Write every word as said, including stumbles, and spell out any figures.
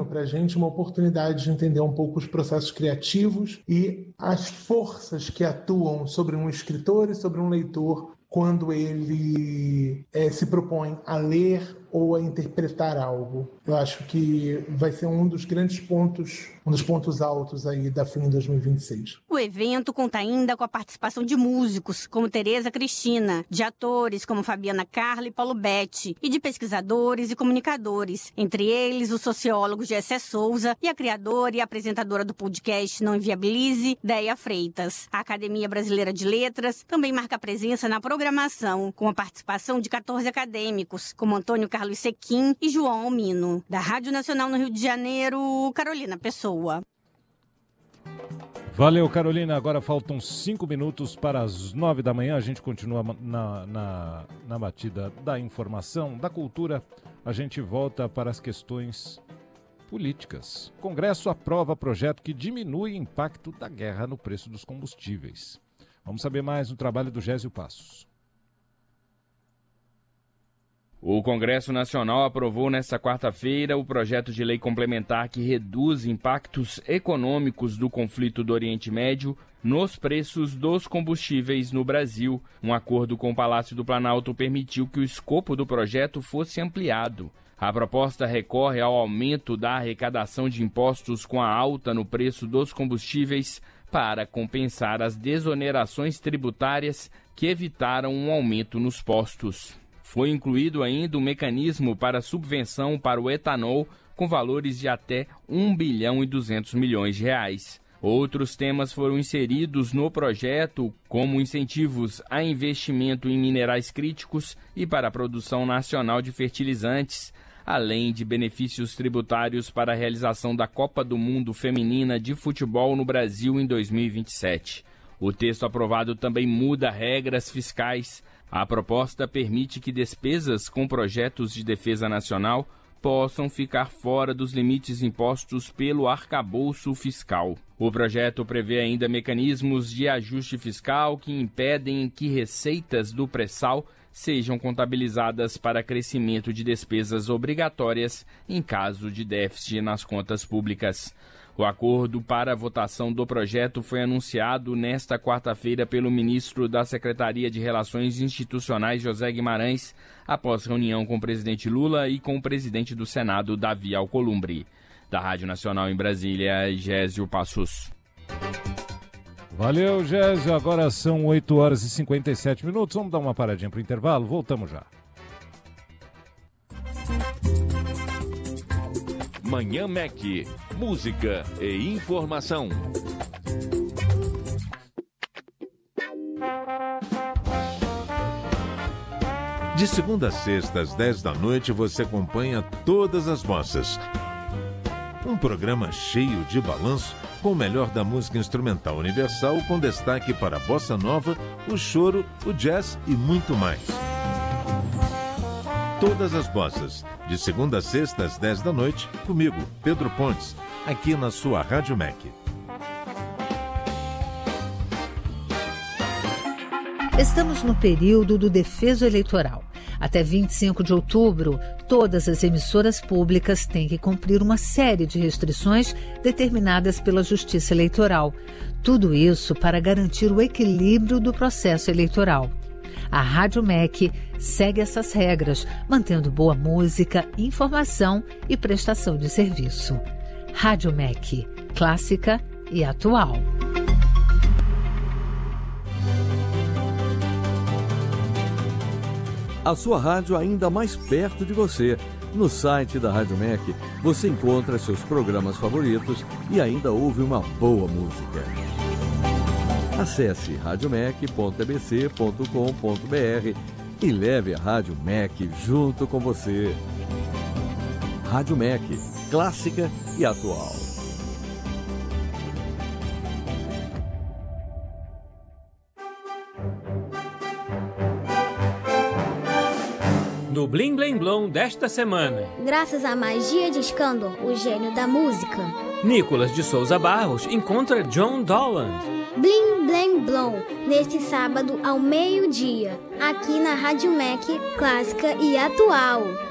caminho para a gente, uma oportunidade de entender um pouco os processos criativos e as forças que atuam sobre um escritor e sobre um leitor quando ele é, se propõe a ler ou a interpretar algo. Eu acho que vai ser um dos grandes pontos, um dos pontos altos aí da F L I M dois mil e vinte e seis. O evento conta ainda com a participação de músicos, como Tereza Cristina, de atores como Fabiana Carla e Paulo Betti, e de pesquisadores e comunicadores, entre eles o sociólogo Gessé Souza e a criadora e apresentadora do podcast Não Inviabilize, Déia Freitas. A Academia Brasileira de Letras também marca presença na programação, com a participação de quatorze acadêmicos, como Antônio Carlos Sequim e João Almino. Da Rádio Nacional no Rio de Janeiro, Carolina Pessoa. Valeu, Carolina. Agora faltam cinco minutos para as nove da manhã. A gente continua na, na, na batida da informação, da cultura. A gente volta para as questões políticas. O Congresso aprova projeto que diminui o impacto da guerra no preço dos combustíveis. Vamos saber mais no trabalho do Gésio Passos. O Congresso Nacional aprovou nesta quarta-feira o projeto de lei complementar que reduz impactos econômicos do conflito do Oriente Médio nos preços dos combustíveis no Brasil. Um acordo com o Palácio do Planalto permitiu que o escopo do projeto fosse ampliado. A proposta recorre ao aumento da arrecadação de impostos com a alta no preço dos combustíveis para compensar as desonerações tributárias que evitaram um aumento nos postos. Foi incluído ainda um mecanismo para subvenção para o etanol com valores de até um bilhão e duzentos milhões de reais. Outros temas foram inseridos no projeto, como incentivos a investimento em minerais críticos e para a produção nacional de fertilizantes, além de benefícios tributários para a realização da Copa do Mundo Feminina de Futebol no Brasil em dois mil e vinte e sete. O texto aprovado também muda regras fiscais. A proposta permite que despesas com projetos de defesa nacional possam ficar fora dos limites impostos pelo arcabouço fiscal. O projeto prevê ainda mecanismos de ajuste fiscal que impedem que receitas do pré-sal sejam contabilizadas para crescimento de despesas obrigatórias em caso de déficit nas contas públicas. O acordo para a votação do projeto foi anunciado nesta quarta-feira pelo ministro da Secretaria de Relações Institucionais, José Guimarães, após reunião com o presidente Lula e com o presidente do Senado, Davi Alcolumbre. Da Rádio Nacional em Brasília, Gésio Passos. Valeu, Gésio. Agora são oito horas e cinquenta e sete minutos. Vamos dar uma paradinha para o intervalo. Voltamos já. Manhã Mac, música e informação. De segunda a sexta, às dez da noite, você acompanha Todas as Bossas. Um programa cheio de balanço com o melhor da música instrumental universal, com destaque para a bossa nova, o choro, o jazz e muito mais. Todas as Bossas, de segunda a sexta, às dez da noite, comigo, Pedro Pontes, aqui na sua Rádio Mac. Estamos no período do defeso eleitoral. Até vinte e cinco de outubro, todas as emissoras públicas têm que cumprir uma série de restrições determinadas pela Justiça Eleitoral. Tudo isso para garantir o equilíbrio do processo eleitoral. A Rádio Mac segue essas regras, mantendo boa música, informação e prestação de serviço. Rádio Mac, clássica e atual. A sua rádio ainda mais perto de você. No site da Rádio Mac, você encontra seus programas favoritos e ainda ouve uma boa música. Acesse radiomac ponto a b c ponto com ponto b r e leve a Rádio Mac junto com você. Rádio Mac, clássica e atual. No Blim Blim Blom desta semana. Graças à magia de Scandor, o gênio da música, Nicolas de Souza Barros encontra John Dolan. Blim Blim Blom, neste sábado ao meio-dia, aqui na Rádio Mac, clássica e atual.